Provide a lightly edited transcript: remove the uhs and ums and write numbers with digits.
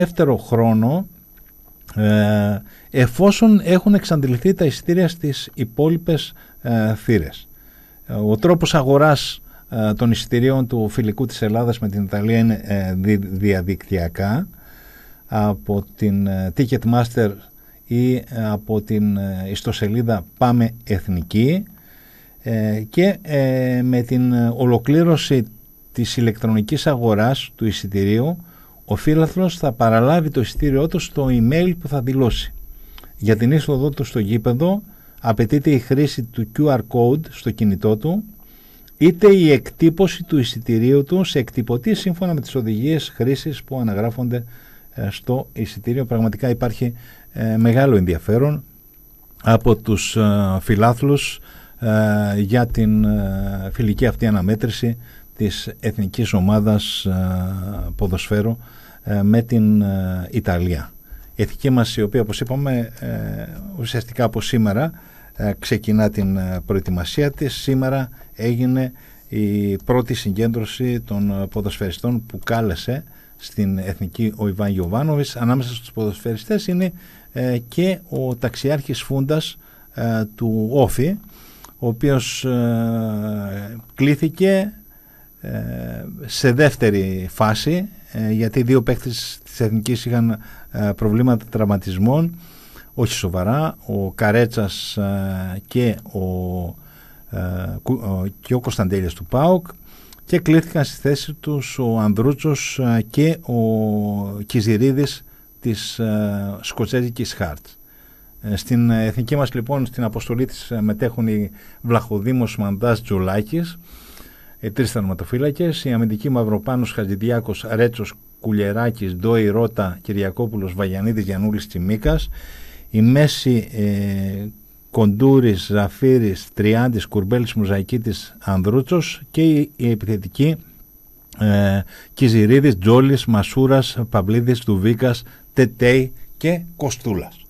δεύτερο χρόνο, εφόσον έχουν εξαντληθεί τα εισιτήρια στις υπόλοιπες θύρες. Ο τρόπος αγοράς των εισιτηρίων του φιλικού της Ελλάδας με την Ιταλία είναι διαδικτυακά από την Ticketmaster ή από την ιστοσελίδα Πάμε Εθνική, και με την ολοκλήρωση της ηλεκτρονικής αγοράς του εισιτηρίου, ο φύλαθλος θα παραλάβει το εισιτήριό του στο email που θα δηλώσει. Για την είσοδο του στο γήπεδο απαιτείται η χρήση του QR code στο κινητό του, είτε η εκτύπωση του εισιτηρίου του σε εκτυπωτή σύμφωνα με τις οδηγίες χρήσης που αναγράφονται στο εισιτήριο. Πραγματικά υπάρχει μεγάλο ενδιαφέρον από τους φιλάθλους για την φιλική αυτή αναμέτρηση της εθνικής ομάδας ποδοσφαίρου με την Ιταλία. Η εθνική μας, η οποία, όπως είπαμε, ουσιαστικά από σήμερα ξεκινά την προετοιμασία της. Σήμερα έγινε η πρώτη συγκέντρωση των ποδοσφαιριστών που κάλεσε στην εθνική ο Ιβάν Γιοβάνοβιτς. Ανάμεσα στους ποδοσφαιριστές είναι και ο ταξιάρχης Φούντας του Όφη, ο οποίος κλήθηκε σε δεύτερη φάση, γιατί δύο παίκτες της εθνικής είχαν προβλήματα τραυματισμών, όχι σοβαρά, ο Καρέτσας και ο Κωνσταντέλιας του ΠΑΟΚ, και κλήθηκαν στη θέση τους ο Ανδρούτσος και ο Κιζηρίδης της Σκοτσέζικης Χάρτ. Στην εθνική μας λοιπόν στην αποστολή της μετέχουν οι Βλαχοδήμος Μανδάς Τζολάκης, οι τρεις θερματοφύλακες, οι αμυντικοί Μαυροπάνος Χατζηδιάκος, Ρέτσος Κουλιεράκης, Ντόι Ρώτα, Κυριακόπουλος Βαγιανίδης, Γιαννούλης Τσιμίκας, η μέση Κοντούρης, Ζαφύρης, Τριάντης, Κουρμπέλης, Μουζαϊκίτης, Ανδρούτσος, και η επιθετική Κιζηρίδης, Τζόλης, Μασούρας, Παυλίδης, Δουβίκας, Τετέι και Κοστούλας.